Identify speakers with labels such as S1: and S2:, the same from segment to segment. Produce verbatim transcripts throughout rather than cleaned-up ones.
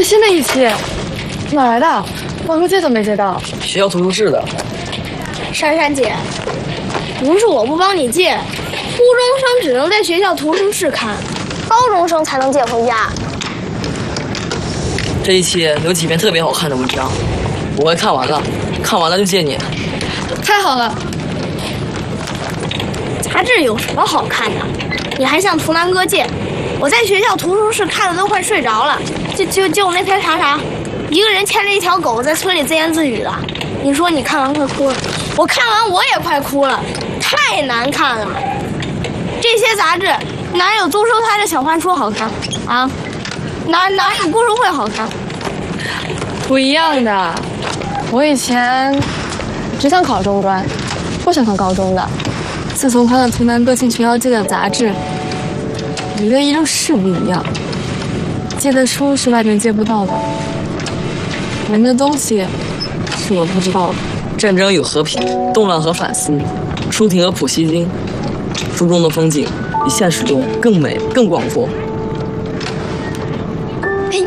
S1: 新的一期，哪来的？网络借都没借到。
S2: 学校图书室的。
S3: 珊珊姐，不是我不帮你借，初中生只能在学校图书室看，高中生才能借回家。
S2: 这一期有几篇特别好看的文章，我快看完了，看完了就借你。
S1: 太好了。
S3: 杂志有什么好看的？你还向图南哥借？我在学校图书室看的都快睡着了。就就就那篇啥啥，一个人牵着一条狗在村里自言自语的。你说你看完快哭了，我看完我也快哭了，太难看了。这些杂志哪有租售台的小番书好看啊？哪哪有故事会好看？
S1: 不一样的。我以前只想考中专，不想考高中的。自从看了图南哥进学校借的杂志，我觉一定是不一样。借的书是外面借不到的，人的东西是我不知道的。
S2: 战争与和平，动乱和反思，舒婷和普希金，书中的风景比现实中更美更广阔。
S3: 嘿，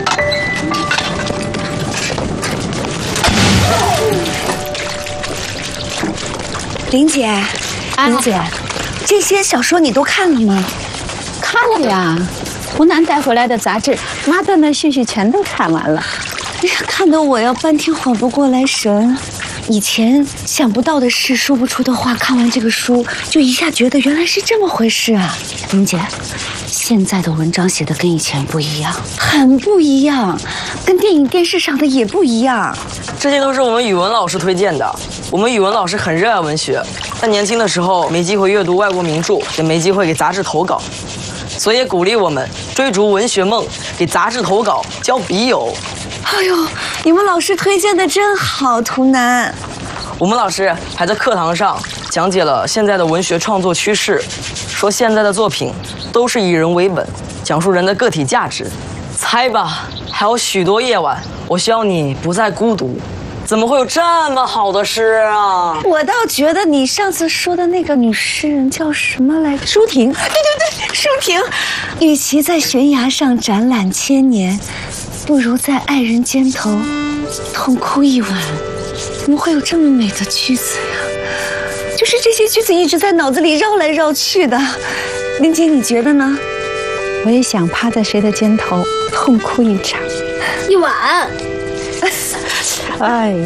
S4: 林姐，林姐，这些小说你都看了吗？
S5: 看了呀，湖南带回来的杂志，妈断断续续全都看完了。
S4: 哎呀，看得我要半天缓不过来神。以前想不到的事，说不出的话，看完这个书就一下觉得原来是这么回事啊。林姐，现在的文章写的跟以前不一样，很不一样，跟电影电视上的也不一样。
S2: 这些都是我们语文老师推荐的。我们语文老师很热爱文学，但年轻的时候没机会阅读外国名著，也没机会给杂志投稿，所以鼓励我们追逐文学梦，给杂志投稿，交笔友。
S4: 哎呦，你们老师推荐的真好，图南。
S2: 我们老师还在课堂上讲解了现在的文学创作趋势，说现在的作品都是以人为本，讲述人的个体价值。猜吧，还有许多夜晚，我希望你不再孤独。怎么会有这么好的诗啊？
S4: 我倒觉得你上次说的那个女诗人叫什么来？舒婷。对对对，舒婷。与其在悬崖上展览千年，不如在爱人肩头痛哭一晚。怎么会有这么美的句子呀？就是这些句子一直在脑子里绕来绕去的。林姐，你觉得呢？
S5: 我也想趴在谁的肩头痛哭一场，
S3: 一晚。
S5: 哎。